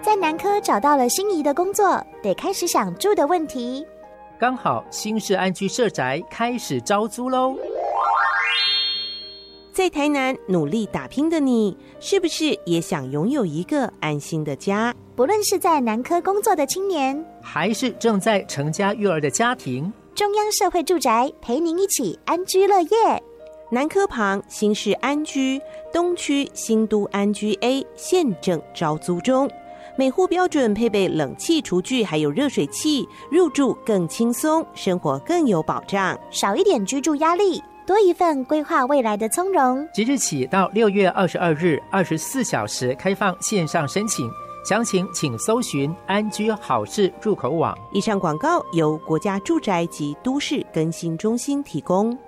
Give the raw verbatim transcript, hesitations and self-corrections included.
在南科找到了心仪的工作，得开始想住的问题。 刚好新市安居社宅开始招租喽。 在台南努力打拼的你，是不是也想拥有一个安心的家？ 不论是在南科工作的青年， 还是正在成家育儿的家庭， 中央社会住宅陪您一起安居乐业。 南科旁新市安居，东区新都安居 A 现正招租中，每户标准配备冷气厨具还有热水器，入住更轻松，生活更有保障， 少一点居住压力，多一份规划未来的从容。 即日起到六月二十二日，二十四小时开放线上申请，详情请搜寻安居好事入口网。 以上广告由国家住宅及都市更新中心提供。